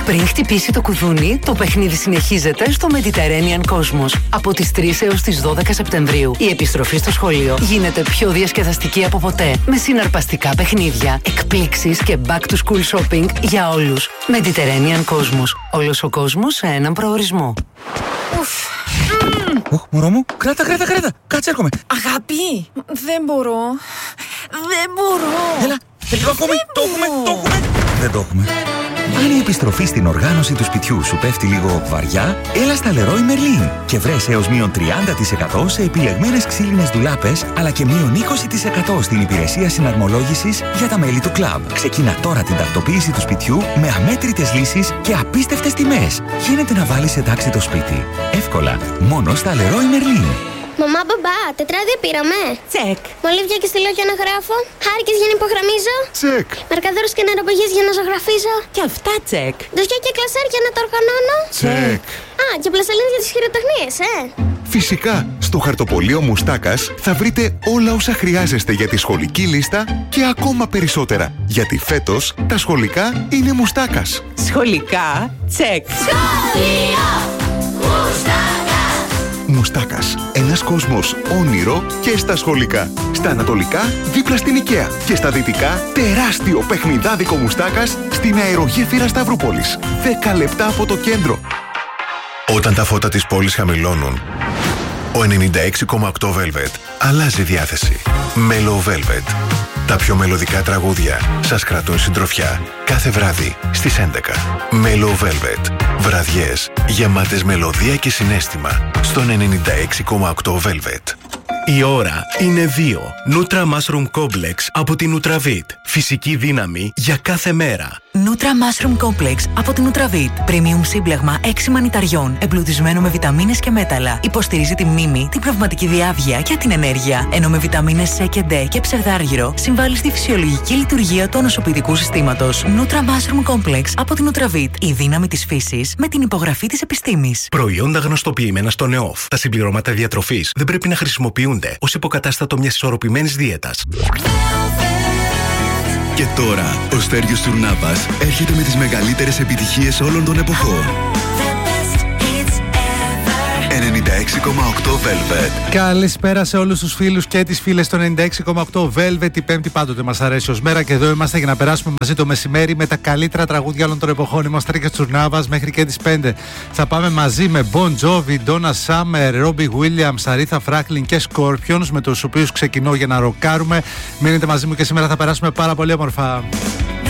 Πριν χτυπήσει το κουδούνι, το παιχνίδι συνεχίζεται στο Mediterranean Cosmos. Από τις 3 έως τις 12 Σεπτεμβρίου, η επιστροφή στο σχολείο γίνεται πιο διασκεδαστική από ποτέ. Με συναρπαστικά παιχνίδια, εκπλήξεις και back to school shopping για όλους. Mediterranean Cosmos. Όλος ο κόσμος σε έναν προορισμό. Μωρό μου, κράτα. Κάτσε, έρχομαι. Αγάπη, δεν μπορώ. Έλα, λίγο ακόμη. Το έχουμε. Δεν το έχουμε. Αν η επιστροφή στην οργάνωση του σπιτιού σου πέφτει λίγο βαριά, έλα στα Leroy Merlin και βρες έως μείον 30% σε επιλεγμένες ξύλινες ντουλάπες, αλλά και μείον 20% στην υπηρεσία συναρμολόγησης για τα μέλη του κλαμπ. Ξεκίνα τώρα την τακτοποίηση του σπιτιού με αμέτρητες λύσεις και απίστευτες τιμές. Γίνεται να βάλεις εντάξει το σπίτι. Εύκολα, μόνο στα Leroy Merlin. Μαμά, μπαμπά, τετράδια πήραμε. Τσεκ. Μολύβια και στυλό για να γράφω. Χάρηκες για να υπογραμμίζω. Τσεκ. Μαρκαδόρους και νεροπαγίες για να ζωγραφίζω. Και αυτά τσεκ. Ντοσιά και κλασέρ για να τα οργανώνω. Τσεκ. Α, και πλαστελίνες για τις χειροτεχνίες, Φυσικά, στο χαρτοπολείο Μουστάκας θα βρείτε όλα όσα χρειάζεστε για τη σχολική λίστα και ακόμα περισσότερα. Γιατί φέτος τα σχολικά είναι Μουστάκας. Σχολικά τσεκ. Σχολείο Μουστάκας. Μουστάκας. Ένας κόσμος όνειρο και στα σχολικά. Στα ανατολικά, δίπλα στην IKEA. Και στα δυτικά, τεράστιο παιχνιδάδικο Μουστάκας στην αερογέφυρα Σταυρούπολης. 10 λεπτά από το κέντρο. Όταν τα φώτα της πόλης χαμηλώνουν, ο 96,8 Velvet αλλάζει διάθεση. Mellow Velvet. Τα πιο μελωδικά τραγούδια σας κρατούν συντροφιά κάθε βράδυ στις 11. Mellow Velvet. Βραδιές γεμάτες μελωδία και συναίσθημα στον 96,8 Velvet. Η ώρα είναι 2. Nutra Mushroom Complex από την Nutravit. Φυσική δύναμη για κάθε μέρα. Nutra Mushroom Complex από την Nutravit. Premium σύμπλεγμα 6 μανιταριών, εμπλουτισμένο με βιταμίνες και μέταλλα. Υποστηρίζει τη μνήμη, την πνευματική διάβγεια και την ενέργεια. Ενώ με βιταμίνες C και D και ψευδάργυρο συμβάλλει στη φυσιολογική λειτουργία του νοσοποιητικού συστήματος. Nutra Mushroom Complex από την Nutravit. Η δύναμη της φύσης με την υπογραφή της επιστήμης. Προϊόντα γνωστοποιημένα στο ΝΕΟΦ. Τα συμπληρώματα διατροφής δεν πρέπει να χρησιμοποιούνται ως υποκατάστατο μιας ισορροπημένης δίαιτας. Και τώρα, ο Στέργιος Τουρνάβας έρχεται με τις μεγαλύτερες επιτυχίες όλων των εποχών. 96,8 Velvet. Καλησπέρα σε όλους τους φίλους και τις φίλες των 96,8 Velvet. Η Πέμπτη πάντοτε μας αρέσει ως μέρα και εδώ είμαστε για να περάσουμε μαζί το μεσημέρι με τα καλύτερα τραγούδια όλων των εποχών. Είμαστε Στέργιος Τουρνάβας μέχρι και τις 5. Θα πάμε μαζί με Bon Jovi, Donna Summer, Robbie Williams, Aretha Franklin και Scorpions, με τους οποίους ξεκινώ για να ροκάρουμε. Μείνετε μαζί μου και σήμερα θα περάσουμε πάρα πολύ όμορφα.